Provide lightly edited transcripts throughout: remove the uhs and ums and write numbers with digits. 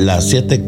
Las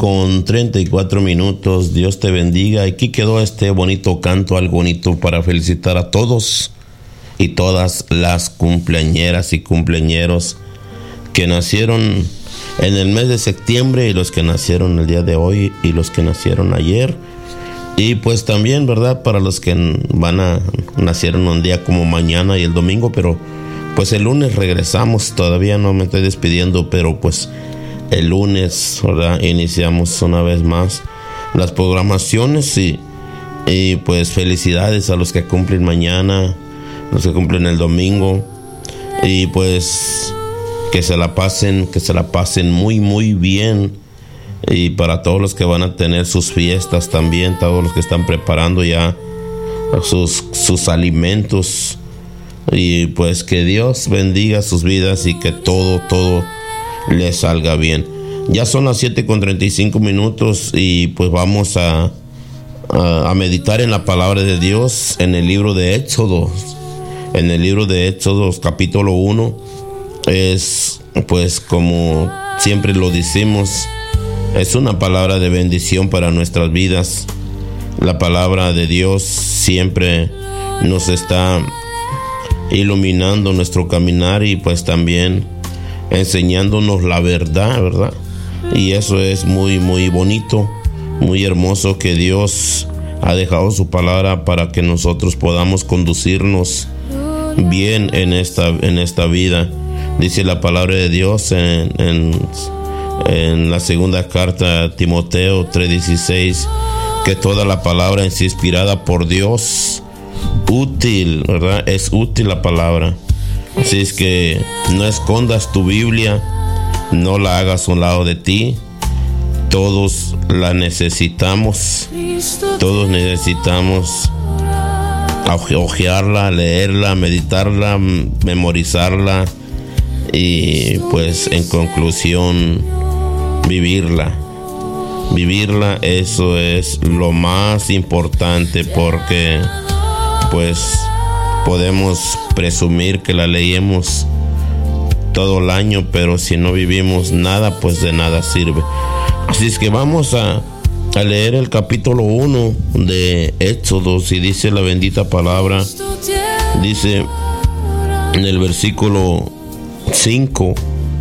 7:34. Dios te bendiga. Aquí quedó este bonito canto, algo bonito para felicitar a todos y todas las cumpleañeras y cumpleañeros que nacieron en el mes de septiembre, y los que nacieron el día de hoy y los que nacieron ayer. Y pues también, ¿verdad?, para los que nacieron un día como mañana y el domingo, pero pues el lunes regresamos. Todavía no me estoy despidiendo, pero pues el lunes, ¿verdad?, iniciamos una vez más las programaciones y pues felicidades a los que cumplen mañana, los que cumplen el domingo, y pues que se la pasen muy muy bien. Y para todos los que van a tener sus fiestas también, todos los que están preparando ya sus alimentos, y pues que Dios bendiga sus vidas y que todo les salga bien. Ya son las 7:35 y pues vamos a meditar en la palabra de Dios en el libro de Éxodo. En el libro de Éxodo, capítulo 1, es pues como siempre lo decimos, es una palabra de bendición para nuestras vidas. La palabra de Dios siempre nos está iluminando nuestro caminar y pues también enseñándonos la verdad, ¿verdad? Y eso es muy muy bonito, muy hermoso, que Dios ha dejado su palabra para que nosotros podamos conducirnos bien en esta vida. Dice la palabra de Dios en la segunda carta a Timoteo 3:16, que toda la palabra es inspirada por Dios, útil, ¿verdad? Es útil la palabra. Así es que no escondas tu Biblia, no la hagas a un lado de ti. Todos la necesitamos, todos necesitamos hojearla, leerla, meditarla, memorizarla y pues en conclusión vivirla. Eso es lo más importante, porque pues podemos presumir que la leemos todo el año, pero si no vivimos nada, pues de nada sirve. Así es que vamos a leer el capítulo 1 de Éxodo, y dice la bendita palabra. Dice en el versículo 5,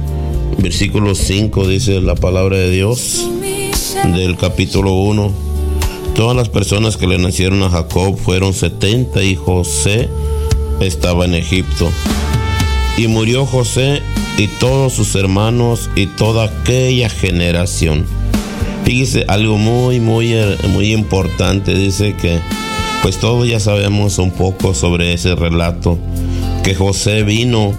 dice la palabra de Dios del capítulo 1: todas las personas que le nacieron a Jacob fueron 70, y José estaba en Egipto. Y murió José y todos sus hermanos y toda aquella generación. Fíjese algo muy importante. Dice que pues todos ya sabemos un poco sobre ese relato, que José vino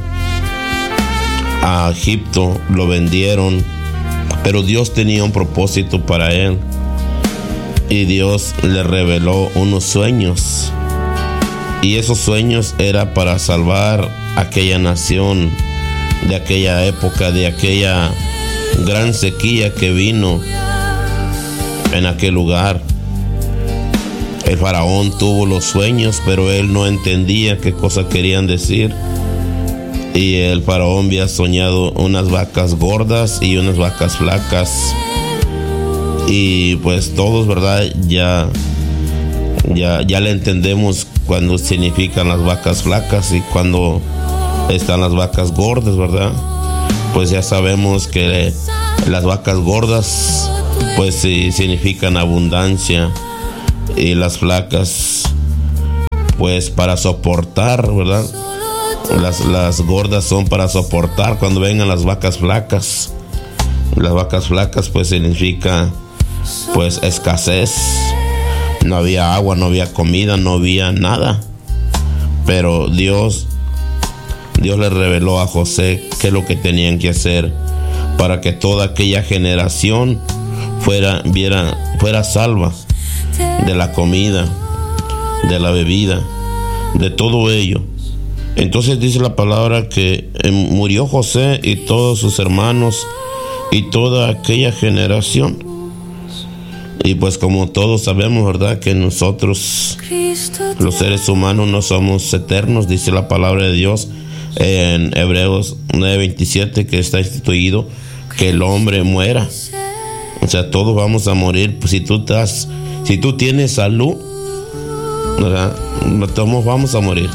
a Egipto, lo vendieron, pero Dios tenía un propósito para él, y Dios le reveló unos sueños, y esos sueños era para salvar aquella nación de aquella época, de aquella gran sequía que vino en aquel lugar. El faraón tuvo los sueños, pero él no entendía qué cosa querían decir. Y el faraón había soñado unas vacas gordas y unas vacas flacas. Y pues todos, ¿verdad?, ya le entendemos cuando significan las vacas flacas y cuando están las vacas gordas, ¿verdad? Pues ya sabemos que las vacas gordas pues sí significan abundancia, y las flacas pues para soportar, ¿verdad? Las gordas son para soportar cuando vengan las vacas flacas. Las vacas flacas pues significa pues escasez. No había agua, no había comida, no había nada. Pero Dios le reveló a José qué es lo que tenían que hacer para que toda aquella generación fuera salva de la comida, de la bebida, de todo ello. Entonces dice la palabra que murió José y todos sus hermanos y toda aquella generación. Y pues como todos sabemos, ¿verdad?, que nosotros los seres humanos no somos eternos. Dice la palabra de Dios en Hebreos 9:27 que está instituido que el hombre muera O sea, todos vamos a morir. Pues si tú tienes salud, ¿verdad? Todos vamos a morir.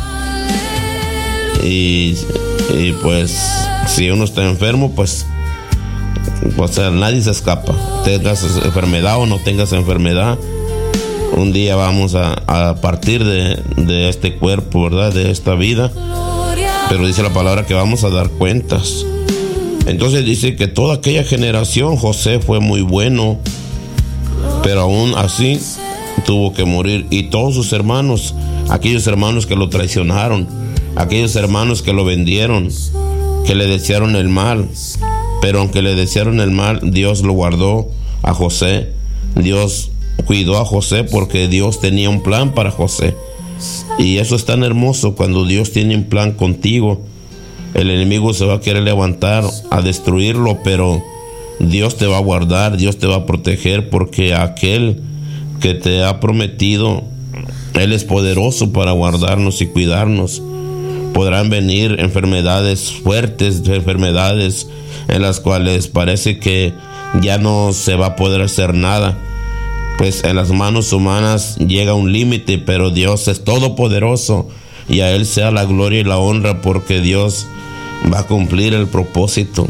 Y pues si uno está enfermo, pues o sea, nadie se escapa. Tengas enfermedad o no tengas enfermedad, un día vamos a partir de este cuerpo, ¿verdad? De esta vida. Pero dice la palabra que vamos a dar cuentas. Entonces dice que toda aquella generación, José fue muy bueno, pero aún así tuvo que morir. Y todos sus hermanos, aquellos hermanos que lo traicionaron, aquellos hermanos que lo vendieron, que le desearon el mal, pero aunque le desearon el mal, Dios lo guardó a José. Dios cuidó a José porque Dios tenía un plan para José. Y eso es tan hermoso cuando Dios tiene un plan contigo. El enemigo se va a querer levantar a destruirlo, pero Dios te va a guardar, Dios te va a proteger, porque aquel que te ha prometido, Él es poderoso para guardarnos y cuidarnos. Podrán venir enfermedades fuertes, enfermedades en las cuales parece que ya no se va a poder hacer nada. Pues en las manos humanas llega un límite, pero Dios es todopoderoso y a Él sea la gloria y la honra, porque Dios va a cumplir el propósito.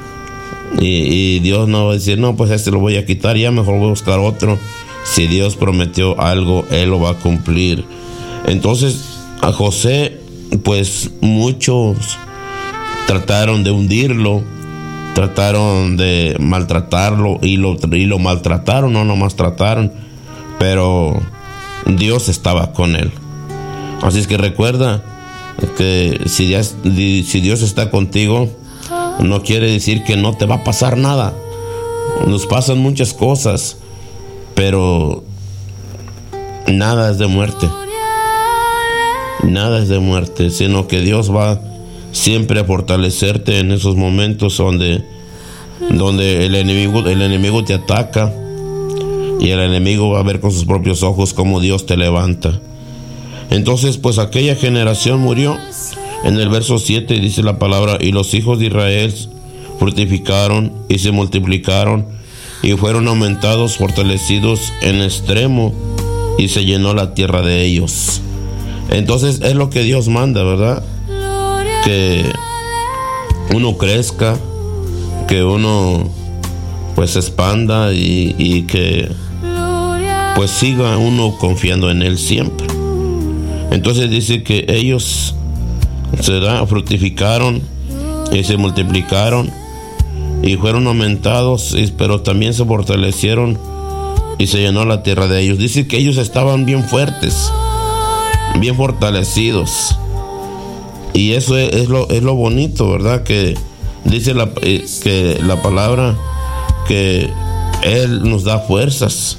Y Dios no va a decir, no, pues este lo voy a quitar, ya mejor voy a buscar otro. Si Dios prometió algo, Él lo va a cumplir. Entonces a José, pues muchos trataron de hundirlo, trataron de maltratarlo y lo maltrataron, no nomás trataron, pero Dios estaba con él. Así es que recuerda que si Dios está contigo, no quiere decir que no te va a pasar nada. Nos pasan muchas cosas, pero nada es de muerte. Nada es de muerte, sino que Dios va siempre a fortalecerte en esos momentos donde el enemigo te ataca, y el enemigo va a ver con sus propios ojos cómo Dios te levanta. Entonces, pues aquella generación murió. En el verso 7 dice la palabra: y los hijos de Israel fructificaron y se multiplicaron y fueron aumentados, fortalecidos en extremo, y se llenó la tierra de ellos. Entonces es lo que Dios manda, ¿verdad? Que uno crezca, que uno pues se expanda y que pues siga uno confiando en Él siempre. Entonces dice que ellos fructificaron y se multiplicaron y fueron aumentados, pero también se fortalecieron y se llenó la tierra de ellos. Dice que ellos estaban bien fuertes, bien fortalecidos. Y eso es lo bonito, ¿verdad? Que dice que la palabra que Él nos da fuerzas.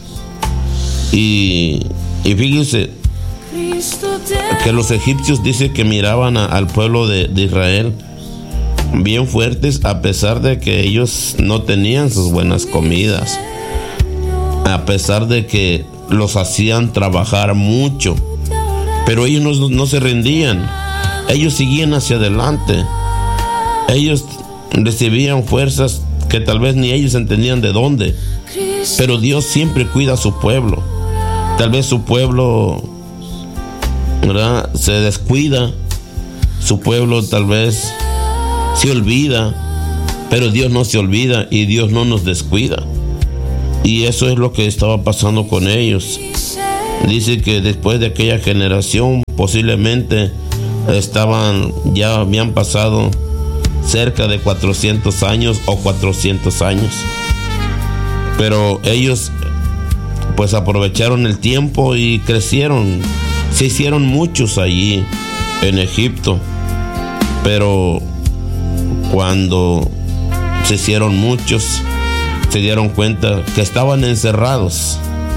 Y fíjense que los egipcios, dice que miraban al pueblo de Israel bien fuertes, a pesar de que ellos no tenían sus buenas comidas, a pesar de que los hacían trabajar mucho, pero ellos no se rendían. Ellos seguían hacia adelante. Ellos recibían fuerzas que tal vez ni ellos entendían de dónde, pero Dios siempre cuida a su pueblo. Tal vez su pueblo, ¿verdad?, se descuida, su pueblo tal vez se olvida, pero Dios no se olvida y Dios no nos descuida. Y eso es lo que estaba pasando con ellos. Dice que después de aquella generación, posiblemente ya habían pasado cerca de 400 años o 400 años, pero ellos pues aprovecharon el tiempo y crecieron. Se hicieron muchos allí en Egipto, pero cuando se hicieron muchos, se dieron cuenta que estaban encerrados,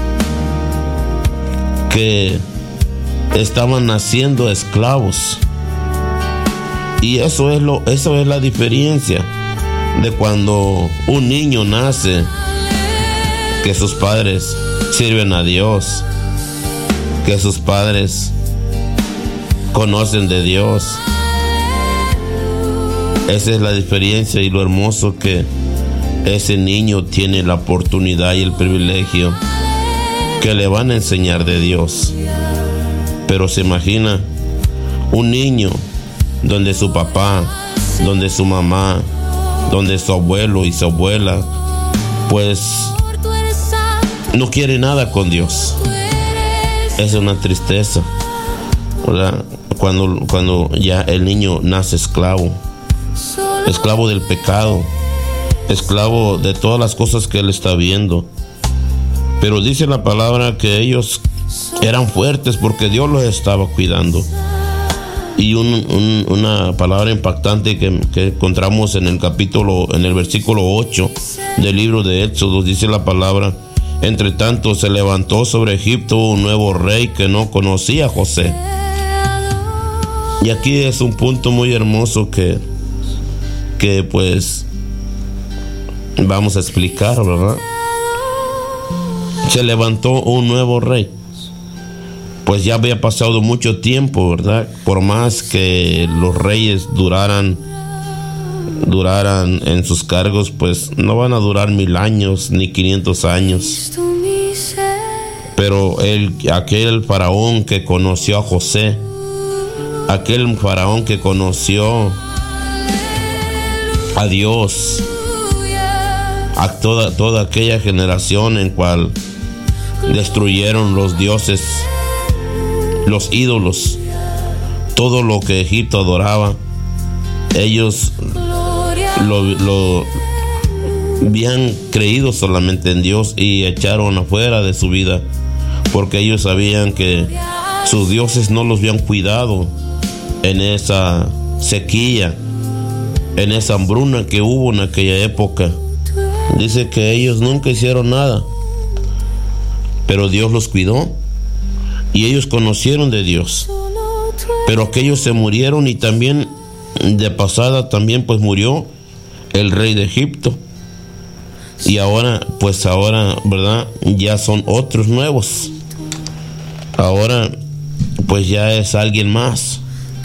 que estaban naciendo esclavos. Y eso es la diferencia de cuando un niño nace, que sus padres sirven a Dios, que sus padres conocen de Dios. Esa es la diferencia y lo hermoso que ese niño tiene la oportunidad y el privilegio que le van a enseñar de Dios. Pero se imagina un niño donde su papá, donde su mamá, donde su abuelo y su abuela, pues no quiere nada con Dios. Es una tristeza, ¿verdad? Cuando ya el niño nace esclavo del pecado, esclavo de todas las cosas que él está viendo. Pero dice la palabra que ellos eran fuertes porque Dios los estaba cuidando. Y una palabra impactante que encontramos en el versículo 8 del libro de Éxodo, dice la palabra: entre tanto se levantó sobre Egipto un nuevo rey que no conocía a José. Y aquí es un punto muy hermoso que pues vamos a explicar, ¿verdad? Se levantó un nuevo rey. Pues ya había pasado mucho tiempo, ¿verdad? Por más que los reyes duraran en sus cargos, pues no van a durar 1000 años ni 500 años. Pero aquel faraón que conoció a José, aquel faraón que conoció a Dios, a toda aquella generación en cual destruyeron los dioses, los ídolos, todo lo que Egipto adoraba, ellos lo habían creído solamente en Dios y echaron afuera de su vida, porque ellos sabían que sus dioses no los habían cuidado en esa sequía, en esa hambruna que hubo en aquella época. Dice que ellos nunca hicieron nada, pero Dios los cuidó y ellos conocieron de Dios. Pero aquellos se murieron, y también de pasada también pues murió el rey de Egipto. Y ahora, ¿verdad? Ya son otros nuevos. Ahora pues ya es alguien más.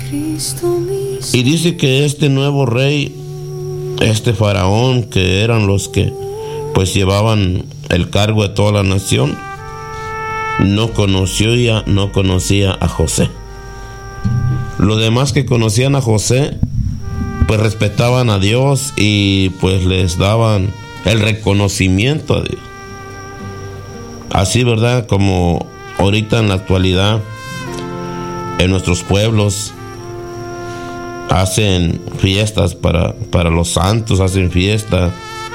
Y dice que este nuevo rey, este faraón, que eran los que pues llevaban el cargo de toda la nación, no conocía a José. Los demás que conocían a José pues respetaban a Dios y pues les daban el reconocimiento a Dios. Así, ¿verdad? Como ahorita en la actualidad en nuestros pueblos hacen fiestas para los santos, hacen fiestas,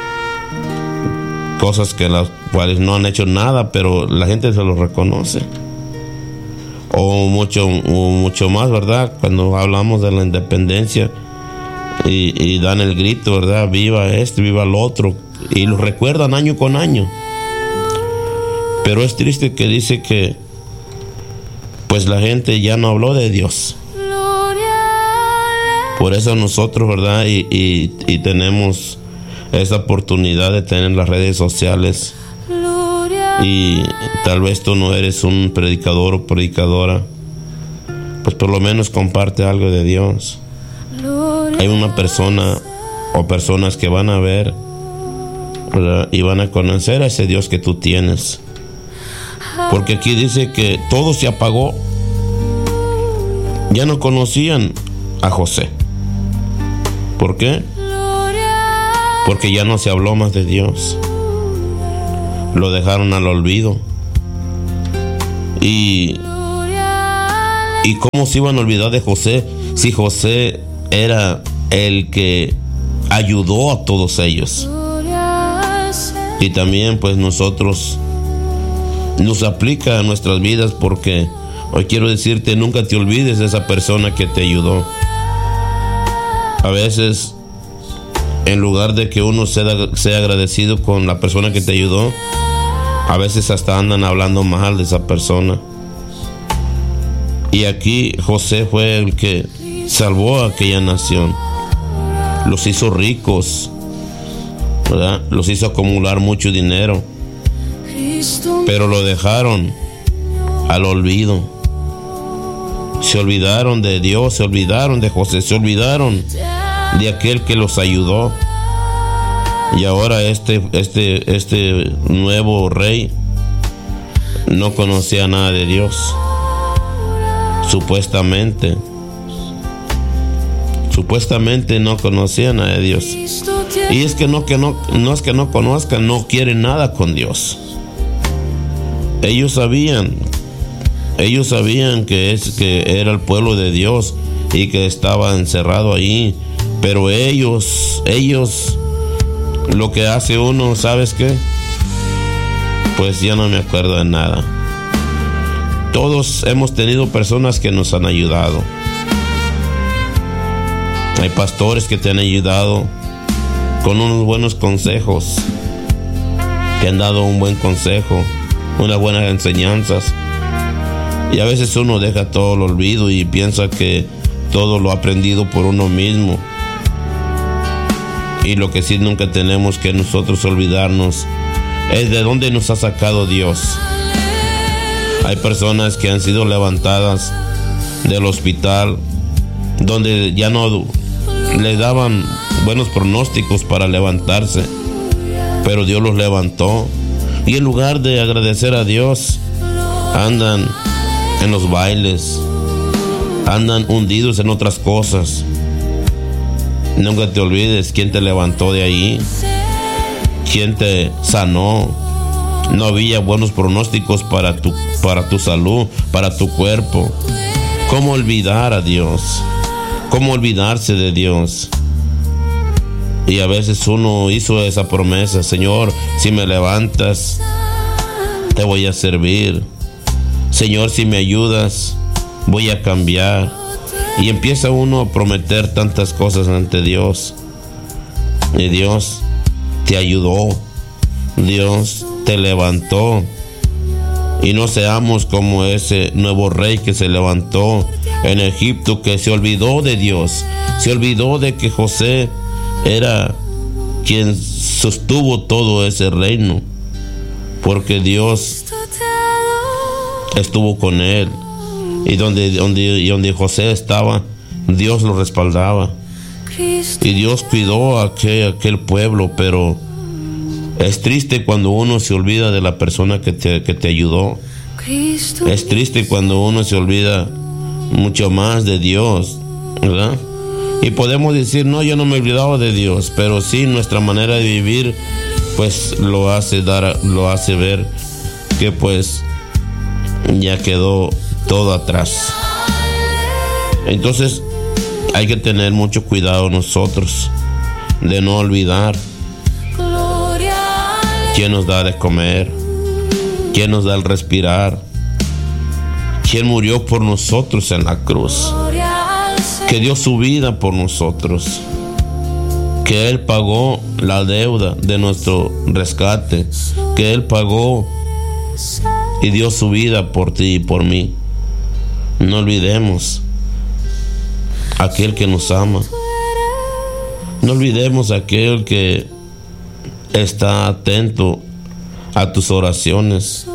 cosas que las cuales no han hecho nada, pero la gente se los reconoce. O mucho más, ¿verdad? Cuando hablamos de la independencia y dan el grito, ¿verdad? Viva este, viva el otro, y los recuerdan año con año. Pero es triste que dice que pues la gente ya no habló de Dios. Por eso nosotros, ¿verdad? Y tenemos esa oportunidad de tener las redes sociales. Y tal vez tú no eres un predicador o predicadora, pues por lo menos comparte algo de Dios. Hay una persona o personas que van a ver, ¿verdad? Y van a conocer a ese Dios que tú tienes. Porque aquí dice que todo se apagó. Ya no conocían a José. ¿Por qué? Porque ya no se habló más de Dios. Lo dejaron al olvido. Y cómo se iban a olvidar de José si José era el que ayudó a todos ellos. Y también pues nosotros nos aplica a nuestras vidas, porque hoy quiero decirte, nunca te olvides de esa persona que te ayudó. A veces, en lugar de que uno sea agradecido con la persona que te ayudó, a veces hasta andan hablando mal de esa persona. Y aquí José fue el que salvó a aquella nación. Los hizo ricos, ¿verdad? Los hizo acumular mucho dinero, pero lo dejaron al olvido. Se olvidaron de Dios, se olvidaron de José, se olvidaron de aquel que los ayudó. Y ahora este nuevo rey no conocía nada de Dios. Supuestamente no conocía nada de Dios. Y es que no es que no conozcan, no quieren nada con Dios. Ellos sabían que era el pueblo de Dios y que estaba encerrado ahí, pero ellos lo que hace uno, ¿sabes qué? Pues ya no me acuerdo de nada. Todos hemos tenido personas que nos han ayudado. Hay pastores que te han ayudado con unos buenos consejos, te han dado un buen consejo, unas buenas enseñanzas. Y a veces uno deja todo el olvido y piensa que todo lo ha aprendido por uno mismo. Y lo que sí nunca tenemos que nosotros olvidarnos es de dónde nos ha sacado Dios. Hay personas que han sido levantadas del hospital, donde ya no les daban buenos pronósticos para levantarse, pero Dios los levantó. Y en lugar de agradecer a Dios, andan en los bailes, andan hundidos en otras cosas. Nunca te olvides quién te levantó de ahí, quién te sanó. No había buenos pronósticos para tu salud, para tu cuerpo. ¿Cómo olvidar a Dios? ¿Cómo olvidarse de Dios? Y a veces uno hizo esa promesa: Señor, si me levantas, te voy a servir. Señor, si me ayudas, voy a cambiar. Y empieza uno a prometer tantas cosas ante Dios. Y Dios te ayudó. Dios te levantó. Y no seamos como ese nuevo rey que se levantó en Egipto, que se olvidó de Dios. Se olvidó de que José era quien sostuvo todo ese reino, porque Dios estuvo con él. Y donde José estaba, Dios lo respaldaba. Y Dios cuidó a aquel pueblo. Pero es triste cuando uno se olvida de la persona que te ayudó. Es triste cuando uno se olvida mucho más de Dios, ¿verdad? Y podemos decir: no, yo no me he olvidado de Dios. Pero sí, nuestra manera de vivir pues lo hace ver que pues ya quedó todo atrás. Entonces hay que tener mucho cuidado nosotros de no olvidar quién nos da de comer, quién nos da el respirar, quién murió por nosotros en la cruz, que dio su vida por nosotros, que Él pagó la deuda de nuestro rescate, que Él pagó y dio su vida por ti y por mí. No olvidemos aquel que nos ama. No olvidemos aquel que está atento a tus oraciones.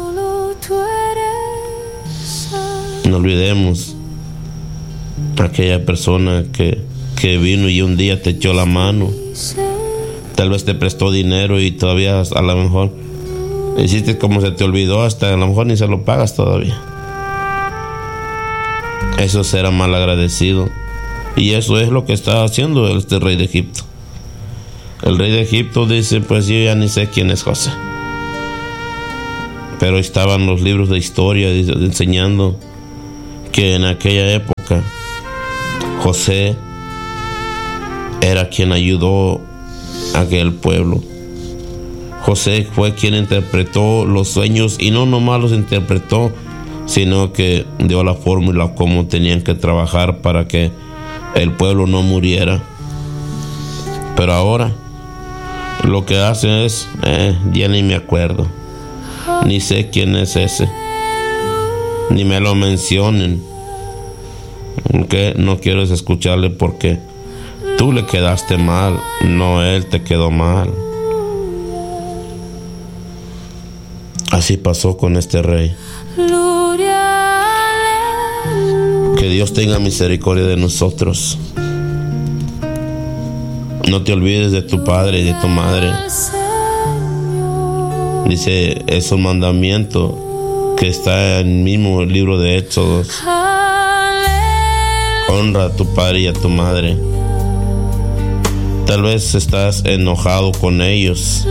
No olvidemos aquella persona que vino y un día te echó la mano. Tal vez te prestó dinero y todavía a lo mejor hiciste como se te olvidó, hasta a lo mejor ni se lo pagas todavía. Eso será mal agradecido. Y eso es lo que está haciendo este rey de Egipto. El rey de Egipto dice: pues yo ya ni sé quién es José. Pero estaban los libros de historia enseñando que en aquella época José era quien ayudó a aquel pueblo. José fue quien interpretó los sueños, y no nomás los interpretó, sino que dio la fórmula cómo tenían que trabajar para que el pueblo no muriera. Pero ahora lo que hacen es ya ni me acuerdo, ni sé quién es ese, ni me lo mencionen, que no quiero escucharle porque tú le quedaste mal, no él te quedó mal. Así pasó con este rey. Que Dios tenga misericordia de nosotros. No te olvides de tu padre y de tu madre. Dice, es un mandamiento que está en el mismo libro de Éxodos. Honra a tu padre y a tu madre. Tal vez estás enojado con ellos.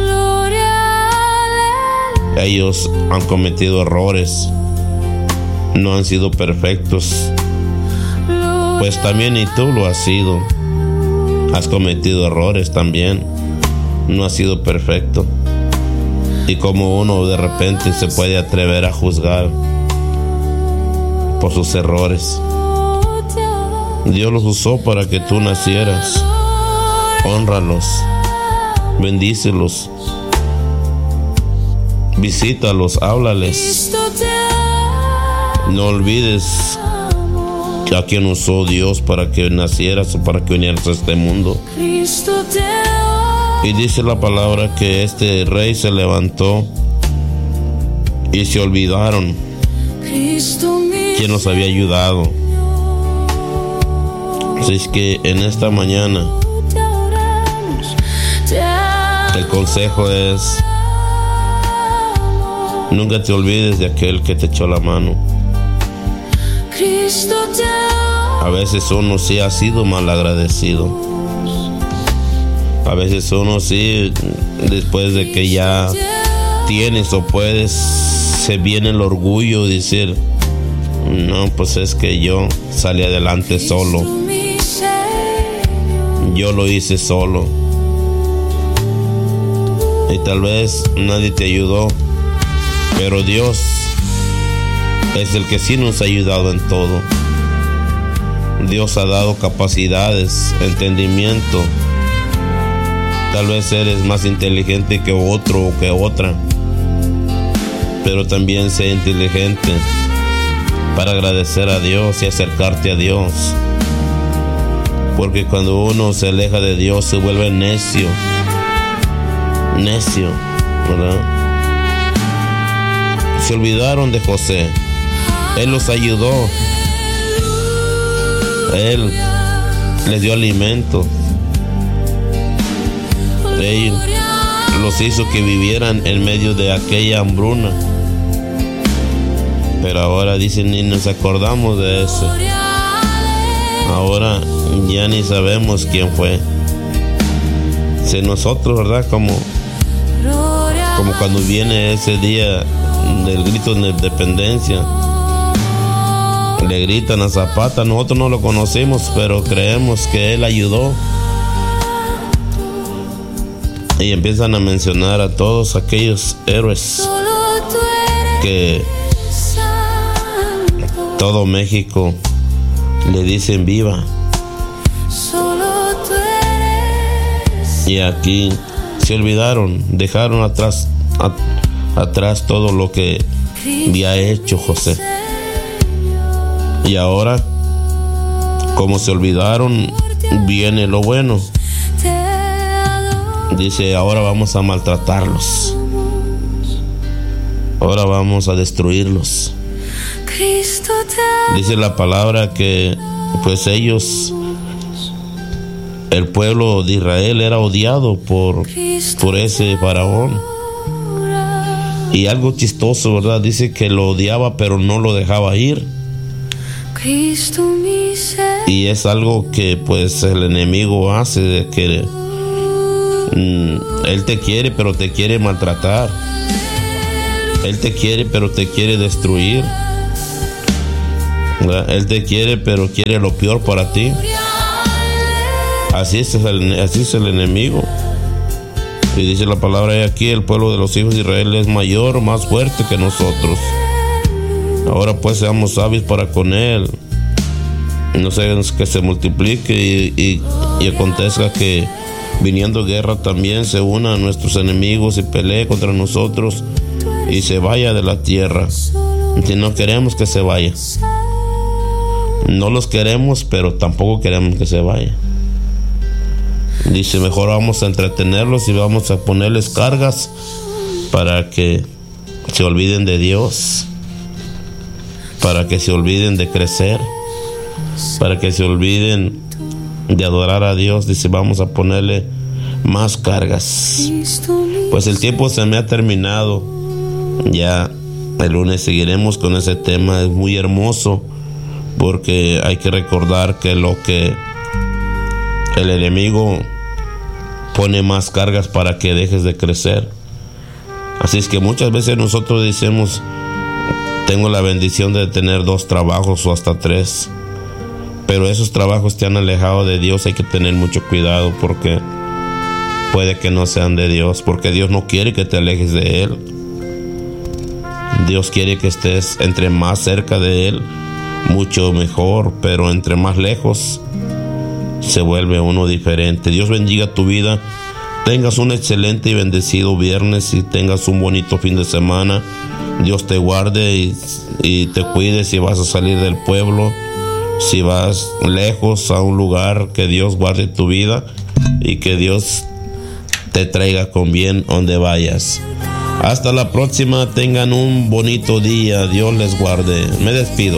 Ellos han cometido errores. No han sido perfectos. Pues también y tú lo has sido. Has cometido errores también. No has sido perfecto. Y como uno de repente se puede atrever a juzgar por sus errores. Dios los usó para que tú nacieras. Hónralos, bendícelos, visítalos, háblales. No olvides a quien usó Dios para que nacieras o para que vinieras a este mundo. Y dice la palabra que este rey se levantó y se olvidaron quién los había ayudado. Así es que en esta mañana el consejo es: nunca te olvides de aquel que te echó la mano. A veces uno sí ha sido mal agradecido. A veces uno sí, después de que ya tienes o puedes, se viene el orgullo de decir: no, pues es que yo salí adelante solo. Yo lo hice solo. Y tal vez nadie te ayudó, pero Dios es el que sí nos ha ayudado en todo. Dios ha dado capacidades, entendimiento. Tal vez eres más inteligente que otro o que otra, pero también sé inteligente para agradecer a Dios y acercarte a Dios. Porque cuando uno se aleja de Dios se vuelve necio, ¿verdad? Se olvidaron de José. Él los ayudó. Él les dio alimento. Él los hizo que vivieran en medio de aquella hambruna. Pero ahora dicen, ni nos acordamos de eso. Ahora ya ni sabemos quién fue. Si nosotros, ¿verdad? Como cuando viene ese día del grito de independencia, le gritan a Zapata. Nosotros no lo conocimos, pero creemos que él ayudó. Y empiezan a mencionar a todos aquellos héroes que todo México le dicen viva. Y aquí se olvidaron, dejaron atrás todo lo que había hecho José. Y ahora, como se olvidaron, viene lo bueno. Dice, ahora vamos a maltratarlos. Ahora vamos a destruirlos. Dice la palabra que pues ellos, el pueblo de Israel era odiado por ese faraón. Y algo chistoso, ¿verdad? Dice que lo odiaba pero no lo dejaba ir. Y es algo que pues el enemigo hace, de que él te quiere pero te quiere maltratar. Él te quiere pero te quiere destruir. Él te quiere pero quiere lo peor para ti. Así es el enemigo. Y dice la palabra aquí, el pueblo de los hijos de Israel es mayor, más fuerte que nosotros. Ahora pues seamos sabios para con él. No sé, que se multiplique y acontezca que viniendo guerra también se una a nuestros enemigos y pelee contra nosotros y se vaya de la tierra. Si no queremos que se vaya. No los queremos, pero tampoco queremos que se vaya. Dice, mejor vamos a entretenerlos y vamos a ponerles cargas para que se olviden de Dios, para que se olviden de crecer, para que se olviden de adorar a Dios, dice, vamos a ponerle más cargas. Pues el tiempo se me ha terminado. Ya el lunes seguiremos con ese tema. Es muy hermoso, porque hay que recordar que lo que el enemigo pone más cargas para que dejes de crecer. Así es que muchas veces nosotros decimos, tengo la bendición de tener 2 trabajos o hasta 3, pero esos trabajos te han alejado de Dios. Hay que tener mucho cuidado, porque puede que no sean de Dios, porque Dios no quiere que te alejes de Él. Dios quiere que estés entre más cerca de Él, mucho mejor, pero entre más lejos se vuelve uno diferente. Dios bendiga tu vida. Tengas un excelente y bendecido viernes y tengas un bonito fin de semana. Dios te guarde y te cuide si vas a salir del pueblo, si vas lejos a un lugar. Que Dios guarde tu vida y que Dios te traiga con bien donde vayas. Hasta la próxima, tengan un bonito día. Dios les guarde. Me despido.